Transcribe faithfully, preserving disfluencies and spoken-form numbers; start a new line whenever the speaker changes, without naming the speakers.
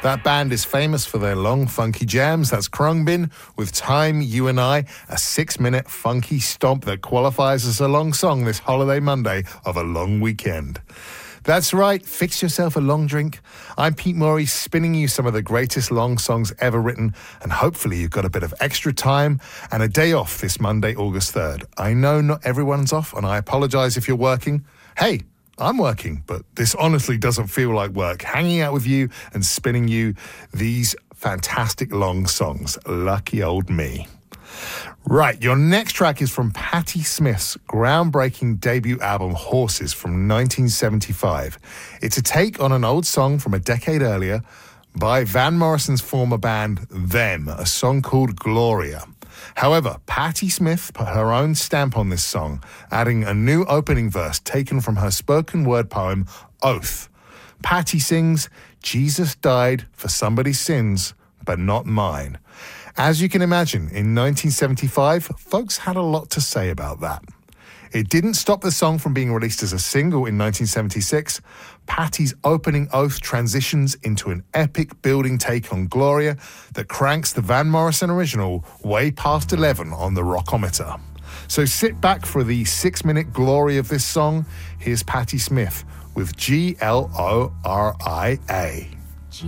That band is famous for their long, funky jams. That's Khruangbin with Time, You and I, a six-minute funky stomp that qualifies as a long song this holiday Monday of a long weekend. That's right, fix yourself a long drink. I'm Pete Murray, spinning you some of the greatest long songs ever written, and hopefully you've got a bit of extra time and a day off this Monday, August third. I know not everyone's off, and I apologise if you're working. Hey, I'm working, but this honestly doesn't feel like work. Hanging out with you and spinning you these fantastic long songs. Lucky old me. Right, your next track is from Patti Smith's groundbreaking debut album, Horses, from nineteen seventy-five. It's a take on an old song from a decade earlier by Van Morrison's former band, Them, a song called Gloria. However, Patti Smith put her own stamp on this song, adding a new opening verse taken from her spoken word poem, Oath. Patti sings, Jesus died for somebody's sins, but not mine. As you can imagine, in nineteen seventy-five, folks had a lot to say about that. It didn't stop the song from being released as a single in nineteen seventy-six. Patti's opening Oath transitions into an epic building take on Gloria that cranks the Van Morrison original way past eleven on the Rockometer. So sit back for the six-minute glory of this song. Here's Patti Smith with G L O R I A.